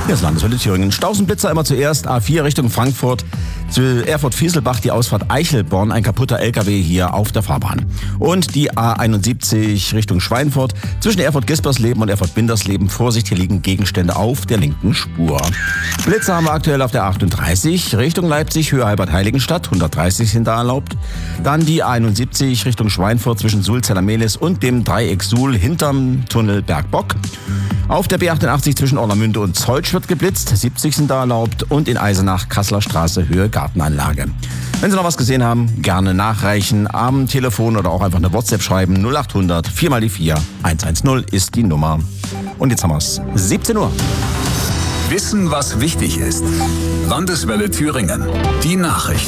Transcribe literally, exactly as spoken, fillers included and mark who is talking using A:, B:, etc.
A: Hier ist Landeswelle Thüringen. Stausenblitzer immer zuerst. A vier Richtung Frankfurt. Zu Erfurt-Fieselbach die Ausfahrt Eichelborn. Ein kaputter L K W hier auf der Fahrbahn. Und die A einundsiebzig Richtung Schweinfurt. Zwischen Erfurt-Gispersleben und Erfurt-Bindersleben. Vorsicht, hier liegen Gegenstände auf der linken Spur. Blitzer haben wir aktuell auf der achtunddreißig Richtung Leipzig. Höhe Halbert-Heiligenstadt. hundertdreißig sind da erlaubt. Dann die A einundsiebzig Richtung Schweinfurt zwischen Sulzeller-Mehlis und dem Dreieck Suhl hinterm Tunnel Bergbock. Auf der B achtundachtzig zwischen Orlamünde und Zeutsch wird geblitzt, siebzig sind da erlaubt und in Eisenach Kasseler Straße Höhe Gartenanlage. Wenn Sie noch was gesehen haben, gerne nachreichen, am Telefon oder auch einfach eine WhatsApp schreiben. null achthundert vier mal die vier hundertzehn ist die Nummer. Und jetzt haben wir es, siebzehn Uhr.
B: Wissen, was wichtig ist. Landeswelle Thüringen. Die Nachrichten.